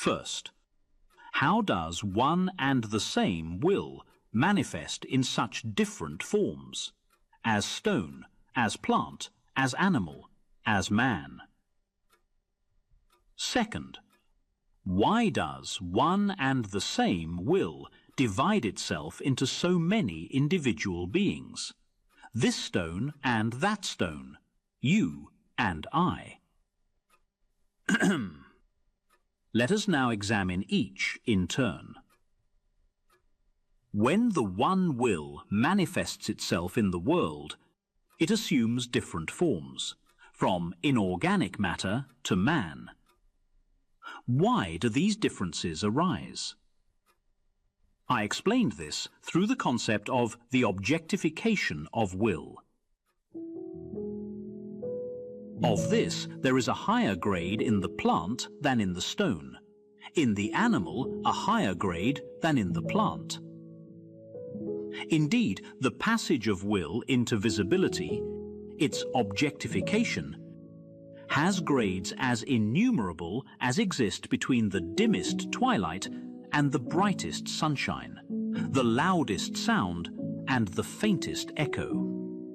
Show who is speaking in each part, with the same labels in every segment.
Speaker 1: First, how does one and the same will manifest in such different forms, as stone, as plant, as animal, as man? Second, why does one and the same will divide itself into so many individual beings? This stone and that stone, you and I. Let us now examine each in turn. When the one will manifests itself in the world, it assumes different forms, from inorganic matter to man. Why do these differences arise? I explained this through the concept of the objectification of will. Of this, there is a higher grade in the plant than in the stone, in the animal a higher grade than in the plant. Indeed, the passage of will into visibility, its objectification, has grades as innumerable as exist between the dimmest twilight and the brightest sunshine, the loudest sound and the faintest echo.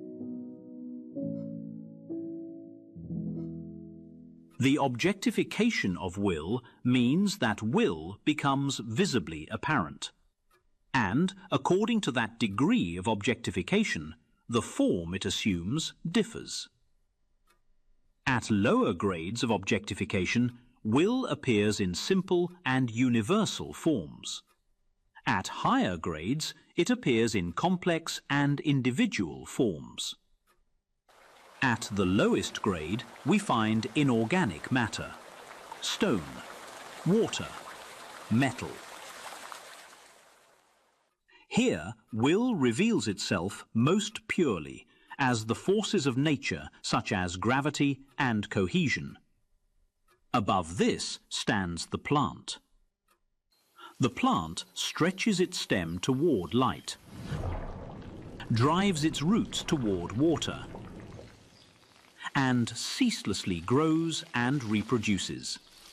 Speaker 1: The objectification of will means that will becomes visibly apparent, and according to that degree of objectification, the form it assumes differs. At lower grades of objectification, will appears in simple and universal forms. At higher grades, it appears in complex and individual forms. At the lowest grade, we find inorganic matter, stone, water, metal. Here, will reveals itself most purely as the forces of nature such as gravity and cohesion. Above this stands the plant. The plant stretches its stem toward light, drives its roots toward water, and ceaselessly grows and reproduces.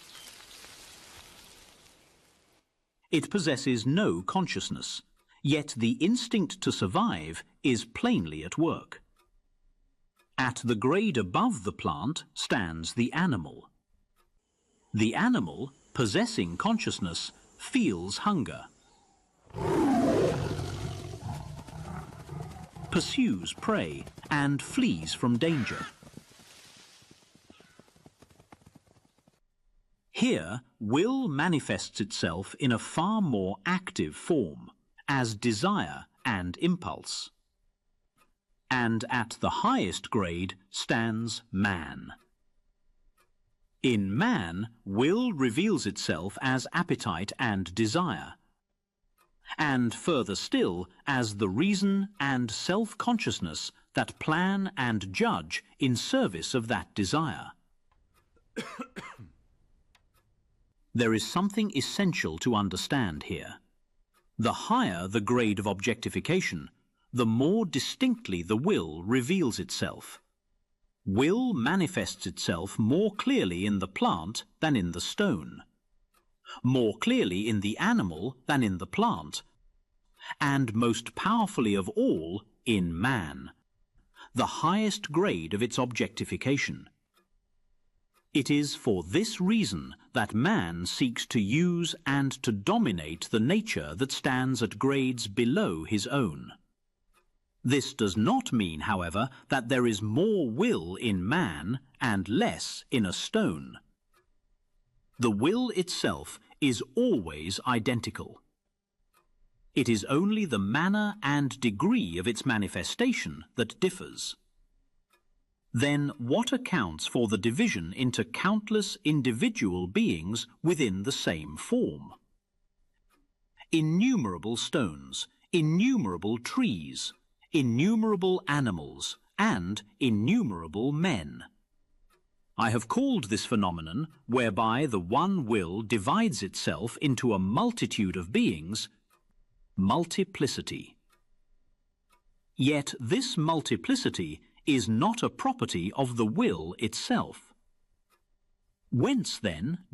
Speaker 1: It possesses no consciousness, yet the instinct to survive is plainly at work. At the grade above the plant stands the animal. The animal, possessing consciousness, feels hunger, pursues prey, and flees from danger. Here, will manifests itself in a far more active form, as desire and impulse. And at the highest grade stands man. In man, will reveals itself as appetite and desire, and further still as the reason and self-consciousness that plan and judge in service of that desire. There is something essential to understand here. The higher the grade of objectification, the more distinctly the will reveals itself. Will manifests itself more clearly in the plant than in the stone, more clearly in the animal than in the plant, and most powerfully of all in man, the highest grade of its objectification. It is for this reason that man seeks to use and to dominate the nature that stands at grades below his own. This does not mean, however, that there is more will in man and less in a stone. The will itself is always identical. It is only the manner and degree of its manifestation that differs. Then what accounts for the division into countless individual beings within the same form? Innumerable stones, innumerable trees, innumerable animals, and innumerable men. I have called this phenomenon, whereby the one will divides itself into a multitude of beings, multiplicity. Yet this multiplicity is not a property of the will itself. Whence, then,